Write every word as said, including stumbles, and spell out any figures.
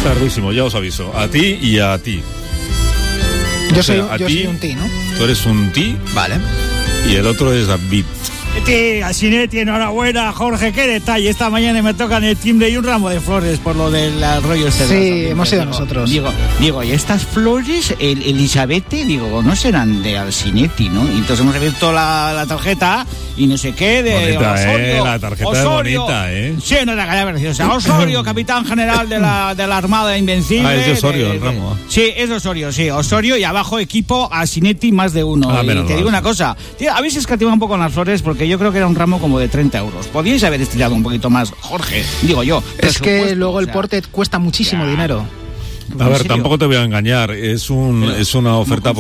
Tardísimo, ya os aviso. A ti y a ti. Yo, O sea, soy, a yo ti, soy un ti, ¿no? Tú eres un ti. Vale. Y el otro es David. Sí, a Sinetti, enhorabuena, Jorge, qué detalle. Esta mañana me tocan el timbre y un ramo de flores por lo del rollo este. Sí, de hemos sido digo, nosotros. Digo, digo, y estas flores, el Elizabeth, digo, no serán de Alcinetti, ¿no? Y entonces hemos abierto la, la tarjeta y no sé qué, de Bonita, Osorio. eh, la tarjeta Osorio, es bonita, eh. Sí, no era calidad preciosa. Osorio, capitán general de la, de la Armada Invencible. Ah, es de Osorio, de, el ramo. Sí, es de Osorio, sí, Osorio y abajo equipo Alcinetti más de uno. Ah, y menos te mal. digo una cosa, tío, habéis escatimado un poco en las flores porque yo creo que era un ramo como de treinta euros. Podíais haber estirado un poquito más, Jorge, digo yo. Es que presupuesto, luego el o sea, porte cuesta muchísimo ya. dinero. A ¿En ver, serio? tampoco te voy a engañar. Es un Pero, es una oferta